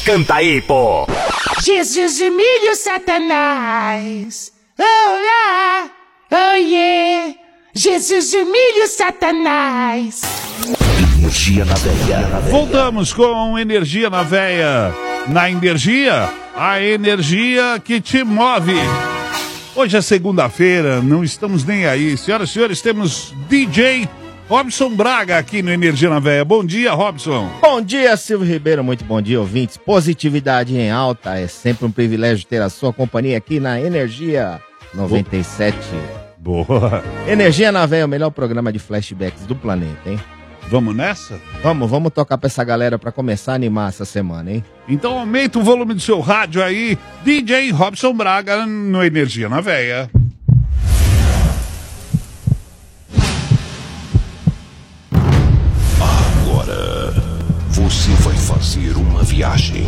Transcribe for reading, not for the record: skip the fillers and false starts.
Canta aí, pô. Jesus humilha o Satanás. Oh, yeah. Oh, yeah. Jesus humilha o Satanás. Energia na veia. Voltamos com Energia na Veia. Na Energia, a energia que te move. Hoje é segunda-feira, não estamos nem aí. Senhoras e senhores, temos DJ Robson Braga aqui no Energia na Veia. Bom dia, Robson. Bom dia, Silvio Ribeiro. Muito bom dia, ouvintes. Positividade em alta. É sempre um privilégio ter a sua companhia aqui na Energia 97. Boa. Energia na Veia, o melhor programa de flashbacks do planeta, hein? Vamos nessa? Vamos tocar pra essa galera pra começar a animar essa semana, hein? Então aumenta o volume do seu rádio aí. DJ Robson Braga no Energia na Veia. Agora você vai fazer uma viagem.